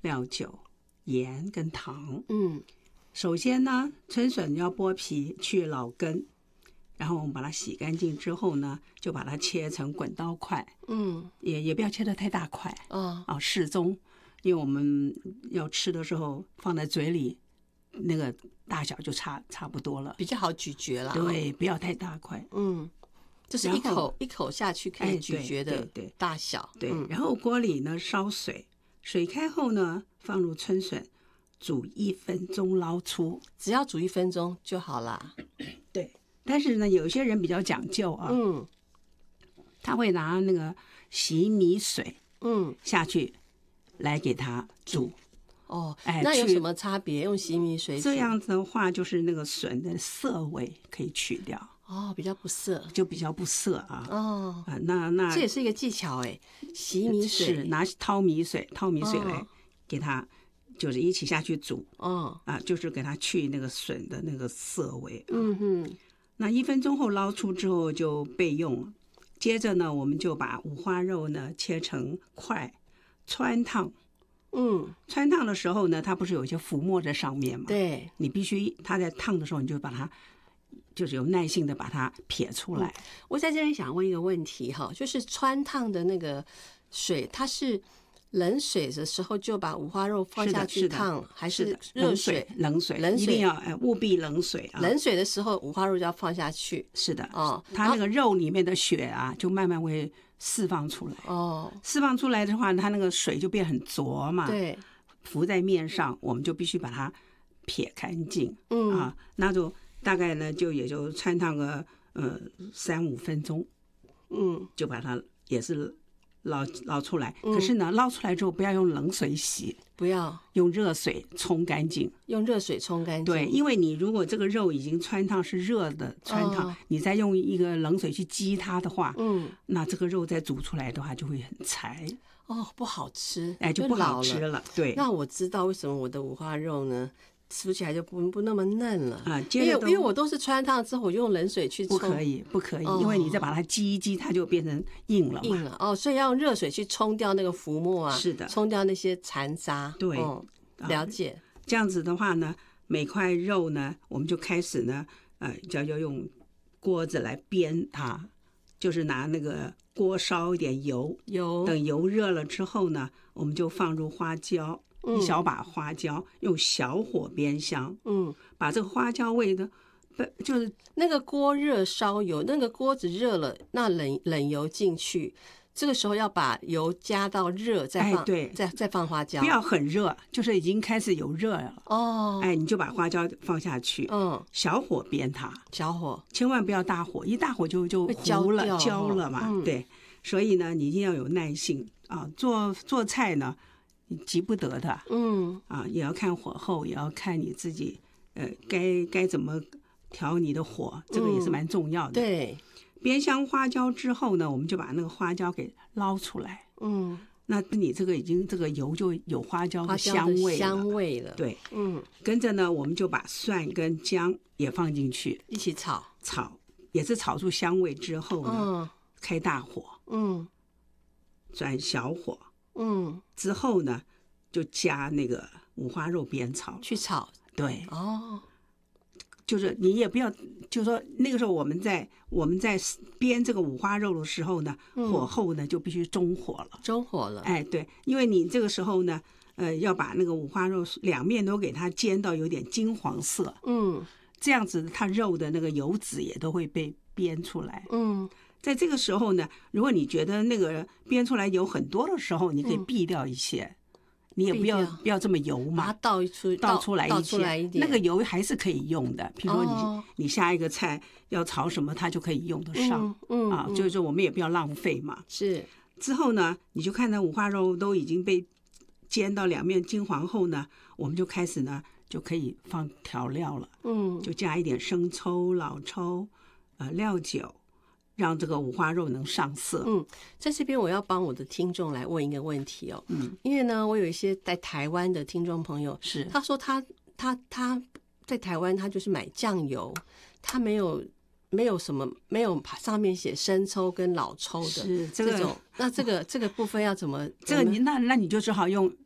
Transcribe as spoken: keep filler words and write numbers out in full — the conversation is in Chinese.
料酒、盐跟糖。 嗯， 首先呢，春笋要剥皮去老根，然后我们把它洗干净之后呢，就把它切成滚刀块。 嗯， 也也不要切得太大块。 哦， 啊，适中，因为我们要吃的时候放在嘴里，那个大小就差差不多了， 比较好咀嚼啦。 对，不要太大块。 嗯，就是一口一口下去可以咀嚼的大小。 对，对对然后锅里呢烧水，水开后呢放入春笋，煮一分钟捞出， 只要煮一分钟就好啦。 对，但是呢，有些人比较讲究啊， 嗯， 他会拿那个洗米水， 嗯， 下去来给它煮。 哦， 哎， 那有什么差别？用洗米水煮这样子的话，就是那个笋的涩味可以去掉。 哦，比较不涩， 就比较不涩啊。 哦， 啊，那那这也是一个技巧哎，洗米水是拿淘米水，淘米水来给它，就是一起下去煮。 哦， 啊，就是给它去那个笋的那个涩味。 嗯哼， 那一分钟后捞出之后就备用。接着呢，我们就把五花肉呢切成块，汆烫。 嗯， 汆烫的时候呢，它不是有一些浮沫在上面吗？ 对， 你必须它在烫的时候，你就把它，就是有耐性的把它撇出来。 嗯、我在这边想问一个问题哈，就是汆烫的那个水，它是冷水的时候就把五花肉放下去烫，还是热水？ 冷水， 冷水一定要哎，务必冷水啊！ 冷水的时候，五花肉就要放下去。 是的， 哦， 它那个肉里面的血啊，就慢慢会释放出来。 哦， 释放出来的话，它那个水就变很浊嘛。 对， 浮在面上，我们就必须把它撇干净。 嗯啊，那就大概呢，就也就汆烫个呃三五分钟， 嗯， 就把它也是捞捞出来。 嗯、 可是呢，捞出来之后不要用冷水洗， 不要用热水冲干净。 用热水冲干净。 对，因为你如果这个肉已经汆烫是热的汆烫，哦、你再用一个冷水去激它的话， 嗯， 那这个肉再煮出来的话就会很柴。 哦，不好吃， 哎，就不好吃了。了对， 那我知道为什么我的五花肉呢，吃起来就不不那么嫩了啊。 因为因为我都是汆烫之后，我就用冷水去冲。 不可以，不可以，哦、因为你再把它激一激，它就变成硬了嘛。 硬了哦，所以要用热水去冲掉那个浮沫啊。 是的， 冲掉那些残渣。 对， 嗯、了解、啊。 这样子的话呢，每块肉呢，我们就开始呢，呃，就要用锅子来煸它，就是拿那个。锅烧一点油， 油等油热了之后呢，我们就放入花椒， 嗯、 一小把花椒，用小火煸香。 嗯， 把这个花椒味的，不就是那个锅热烧油，那个锅子热了，那冷冷油进去，这个时候要把油加到热，再放， 哎、对， 再再放花椒， 不要很热，就是已经开始有热了。 哦， 哎，你就把花椒放下去， 嗯， 小火煸它， 小火， 千万不要大火，一大火就就糊了焦了嘛。 嗯、 对，所以呢，你一定要有耐性啊。做做菜呢，你急不得的， 嗯， 啊，也要看火候，也要看你自己，呃，该该怎么调你的火，这个也是蛮重要的。 嗯、对。 煸香花椒之后呢，我们就把那个花椒给捞出来。 嗯， 那你这个已经这个油就有花椒的香味了。 香味了。 对， 嗯， 跟着呢，我们就把蒜跟姜也放进去， 一起炒。 炒也是炒出香味之后呢， 嗯、 开大火， 嗯， 转小火， 嗯， 之后呢，就加那个五花肉煸炒去炒。 对， 哦。 就是你也不要，就是说那个时候我们在我们在煸这个五花肉的时候呢，火候呢就必须中火了， 中火了。 哎，对，因为你这个时候呢，呃，要把那个五花肉两面都给它煎到有点金黄色， 嗯， 这样子它肉的那个油脂也都会被煸出来， 嗯， 在这个时候呢，如果你觉得那个煸出来油很多的时候，你可以避掉一些。嗯，你也不要不要这么油嘛， 把它倒出倒出来一些， 一那个油还是可以用的。比如说你、 哦、 你下一个菜要炒什么，它就可以用得上。 嗯, 嗯啊，就是说我们也不要浪费嘛。 是。 之后呢，你就看到五花肉都已经被煎到两面金黄后呢，我们就开始呢就可以放调料了。 嗯， 就加一点生抽、老抽、呃料酒。让这个五花肉能上色。 嗯，在这边我要帮我的听众来问一个问题哦。 嗯， 因为呢，我有一些在台湾的听众朋友， 是他说他他他在台湾他就是买酱油，他没有没有什么没有上面写生抽跟老抽的是、这个、 这种，那这个这个部分要怎么？ 这个你那那你就只好用